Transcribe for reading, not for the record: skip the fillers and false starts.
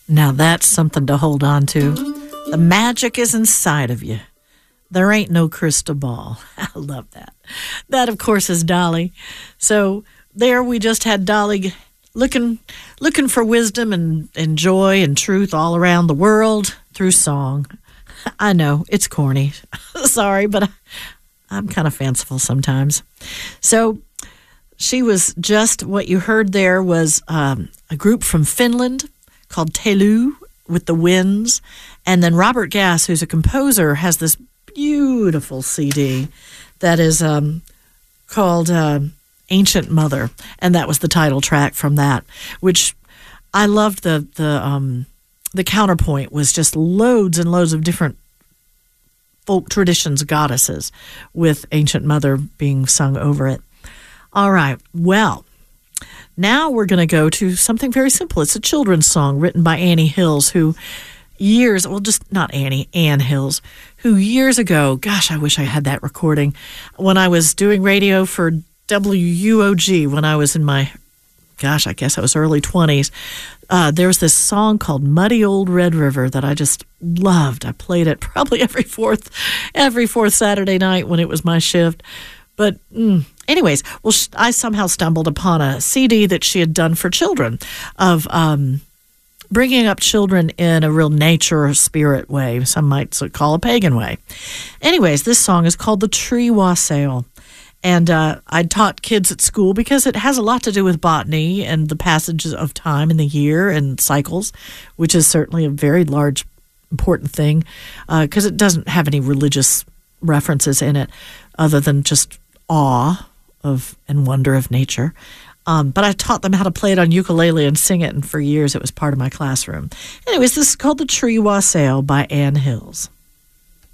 Now that's something to hold on to. The magic is inside of you. There ain't no crystal ball. I love that. That, of course, is Dolly. So there we just had Dolly looking for wisdom and joy and truth all around the world through song. I know, it's corny. Sorry, but I'm kind of fanciful sometimes. So she was just, what you heard there was a group from Finland called Telu with the Winds. And then Robert Gass, who's a composer, has this beautiful CD that is called Ancient Mother. And that was the title track from that, which I loved. The counterpoint was just loads and loads of different folk traditions, goddesses, with Ancient Mother being sung over it. All right, well, now we're going to go to something very simple. It's a children's song written by Annie Hills, Ann Hills, who years ago, gosh, I wish I had that recording, when I was doing radio for WUOG, when I was in my, I guess I was early 20s, there was this song called Muddy Old Red River that I just loved. I played it probably every fourth Saturday night when it was my shift. But anyways, I somehow stumbled upon a CD that she had done for children of bringing up children in a real nature or spirit way. Some might call a pagan way. Anyways, this song is called The Tree Wassail. And I taught kids at school because it has a lot to do with botany and the passages of time in the year and cycles, which is certainly a very large, important thing because it doesn't have any religious references in it other than just awe of and wonder of nature. But I taught them how to play it on ukulele and sing it, and for years it was part of my classroom. Anyways, this is called The Tree Wassail by Ann Hills.